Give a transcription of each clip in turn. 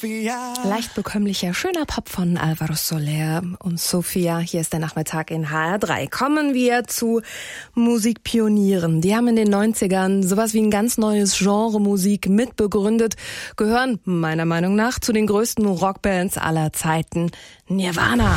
Sophia. Leicht bekömmlicher, schöner Pop von Alvaro Soler und Sophia. Hier ist der Nachmittag in HR3. Kommen wir zu Musikpionieren. Die haben in den 90ern sowas wie ein ganz neues Genre Musik mitbegründet, gehören meiner Meinung nach zu den größten Rockbands aller Zeiten. Nirvana.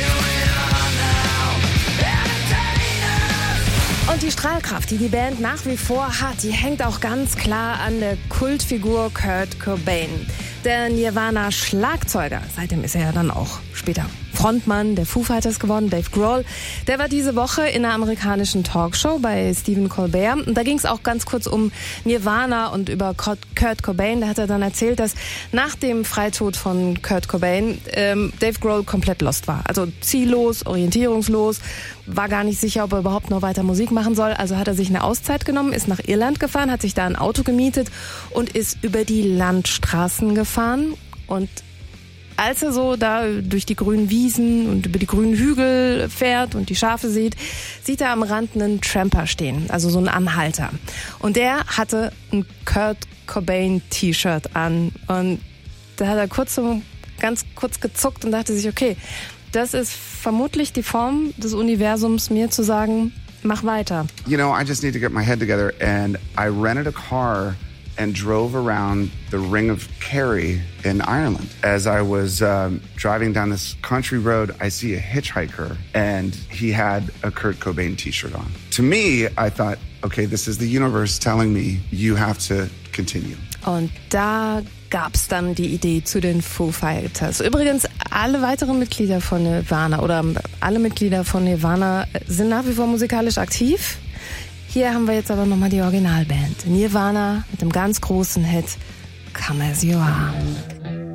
Und die Strahlkraft, die die Band nach wie vor hat, die hängt auch ganz klar an der Kultfigur Kurt Cobain. Der Nirvana-Schlagzeuger, seitdem ist er ja dann auch später Frontmann der Foo Fighters geworden, Dave Grohl, der war diese Woche in einer amerikanischen Talkshow bei Stephen Colbert. Und da ging es auch ganz kurz um Nirvana und über Kurt Cobain. Da hat er dann erzählt, dass nach dem Freitod von Kurt Cobain Dave Grohl komplett lost war. Also ziellos, orientierungslos, war gar nicht sicher, ob er überhaupt noch weiter Musik machen soll. Also hat er sich eine Auszeit genommen, ist nach Irland gefahren, hat sich da ein Auto gemietet und ist über die Landstraßen gefahren. Und als er so da durch die grünen Wiesen und über die grünen Hügel fährt und die Schafe sieht, sieht er am Rand einen Tramper stehen, also so einen Anhalter. Und der hatte ein Kurt Cobain T-Shirt an. Und da hat er ganz kurz gezuckt und dachte sich, okay, das ist vermutlich die Form des Universums, mir zu sagen, mach weiter. You know, I just need to get my head together, and I rented a car and drove around the Ring of Kerry in Ireland. As I was driving down this country road, I see a hitchhiker, and he had a Kurt Cobain T-shirt on. To me, I thought, okay, this is the universe telling me you have to continue. Und da gab's dann die Idee zu den Foo Fighters. Übrigens, alle weiteren Mitglieder von Nirvana oder alle Mitglieder von Nirvana sind nach wie vor musikalisch aktiv. Hier haben wir jetzt aber nochmal die Originalband. Nirvana mit dem ganz großen Hit Come As You Are.